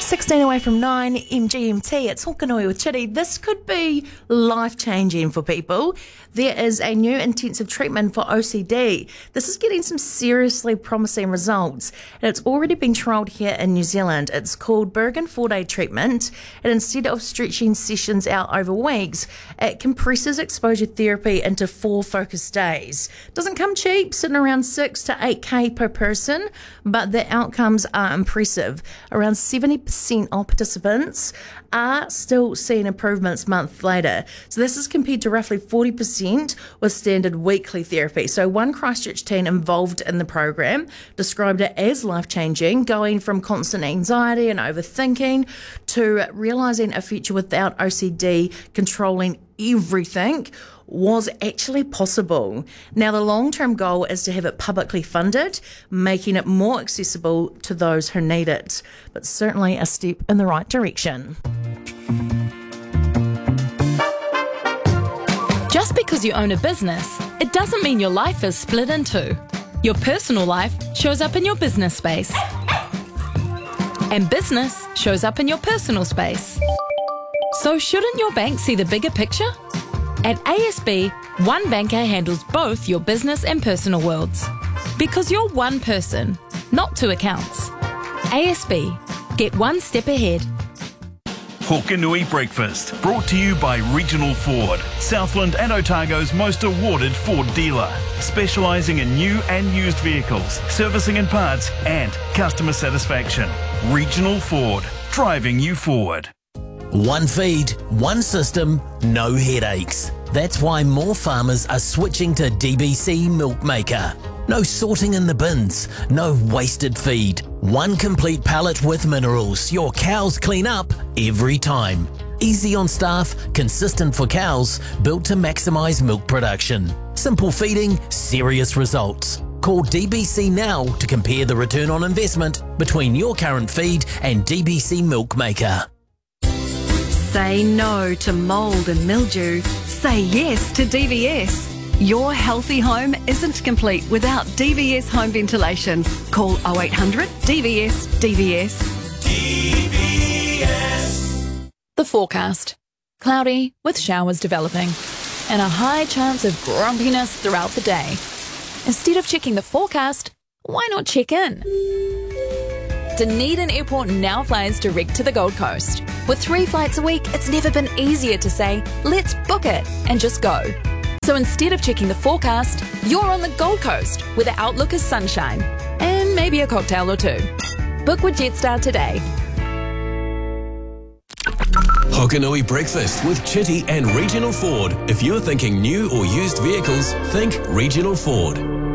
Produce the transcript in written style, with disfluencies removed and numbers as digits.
16 away from 9 MGMT. It's Hokanui with Chitty. This could be life-changing for people. There is a new intensive treatment for OCD. This is getting some seriously promising results, and it's already been trialled here in New Zealand. It's called Bergen 4-Day Treatment, and instead of stretching sessions out over weeks, it compresses exposure therapy into 4 focused days. Doesn't come cheap, sitting around 6 to 8K per person, but the outcomes are impressive. Around 70% of participants are still seeing improvements months later. So this is compared to roughly 40% with standard weekly therapy. So one Christchurch teen involved in the program described it as life-changing, going from constant anxiety and overthinking to realising a future without OCD controlling everything was actually possible. Now, the long-term goal is to have it publicly funded, making it more accessible to those who need it. But certainly a step in the right direction. Just because you own a business, it doesn't mean your life is split in two. Your personal life shows up in your business space, and business shows up in your personal space. So shouldn't your bank see the bigger picture? At ASB, one banker handles both your business and personal worlds. Because you're one person, not 2 accounts. ASB, get one step ahead. Hokanui Breakfast, brought to you by Regional Ford, Southland and Otago's most awarded Ford dealer, specialising in new and used vehicles, servicing and parts, and customer satisfaction. Regional Ford, driving you forward. One feed, one system, no headaches. That's why more farmers are switching to DBC Milkmaker. No sorting in the bins, no wasted feed. One complete pallet with minerals your cows clean up every time. Easy on staff, consistent for cows, built to maximise milk production. Simple feeding, serious results. Call DBC now to compare the return on investment between your current feed and DBC Milkmaker. Say no to mould and mildew. Say yes to DVS. Your healthy home isn't complete without DVS home ventilation. Call 0800 DVS DVS. DVS. The forecast. Cloudy with showers developing and a high chance of grumpiness throughout the day. Instead of checking the forecast, why not check in? Dunedin Airport now flies direct to the Gold Coast. With 3 flights a week, it's never been easier to say, let's book it and just go. So instead of checking the forecast, you're on the Gold Coast where the outlook is sunshine and maybe a cocktail or 2. Book with Jetstar today. Hokanui Breakfast with Chitty and Regional Ford. If you're thinking new or used vehicles, think Regional Ford.